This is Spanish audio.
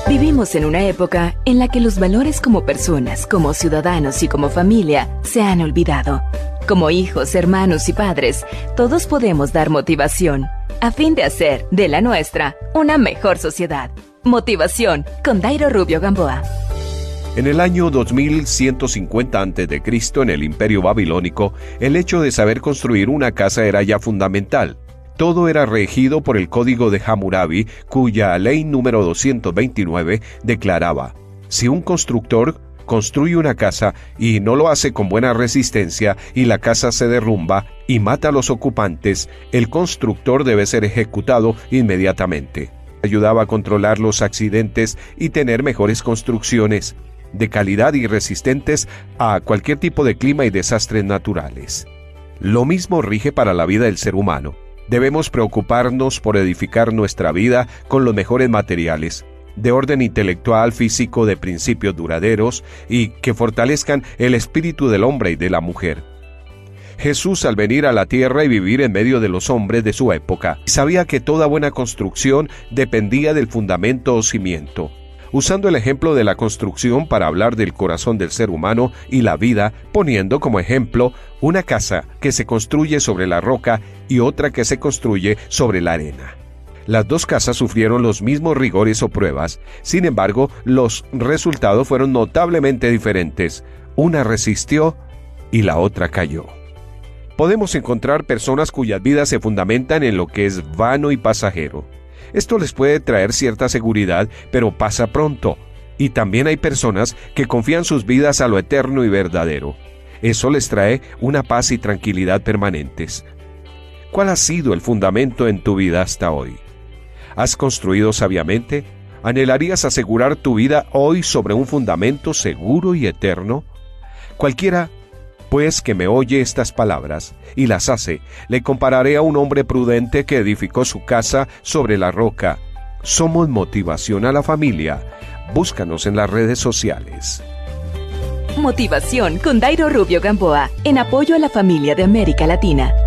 Vivimos en una época en la que los valores como personas, como ciudadanos y como familia se han olvidado. Como hijos, hermanos y padres, todos podemos dar motivación a fin de hacer de la nuestra una mejor sociedad. Motivación con Dairo Rubio Gamboa. En el año 2150 a.C., en el Imperio Babilónico, el hecho de saber construir una casa era ya fundamental. Todo era regido por el Código de Hammurabi, cuya ley número 229 declaraba: si un constructor construye una casa y no lo hace con buena resistencia y la casa se derrumba y mata a los ocupantes, el constructor debe ser ejecutado inmediatamente. Ayudaba a controlar los accidentes y tener mejores construcciones de calidad y resistentes a cualquier tipo de clima y desastres naturales. Lo mismo rige para la vida del ser humano. Debemos preocuparnos por edificar nuestra vida con los mejores materiales, de orden intelectual, físico, de principios duraderos y que fortalezcan el espíritu del hombre y de la mujer. Jesús, al venir a la tierra y vivir en medio de los hombres de su época, sabía que toda buena construcción dependía del fundamento o cimiento. Usando el ejemplo de la construcción para hablar del corazón del ser humano y la vida, poniendo como ejemplo una casa que se construye sobre la roca y otra que se construye sobre la arena. Las dos casas sufrieron los mismos rigores o pruebas, sin embargo, los resultados fueron notablemente diferentes. Una resistió y la otra cayó. Podemos encontrar personas cuyas vidas se fundamentan en lo que es vano y pasajero. Esto les puede traer cierta seguridad, pero pasa pronto. Y también hay personas que confían sus vidas a lo eterno y verdadero. Eso les trae una paz y tranquilidad permanentes. ¿Cuál ha sido el fundamento en tu vida hasta hoy? ¿Has construido sabiamente? ¿Anhelarías asegurar tu vida hoy sobre un fundamento seguro y eterno? Cualquiera, pues, que me oye estas palabras y las hace, le compararé a un hombre prudente que edificó su casa sobre la roca. Somos Motivación a la Familia. Búscanos en las redes sociales. Motivación con Dairo Rubio Gamboa, en apoyo a la familia de América Latina.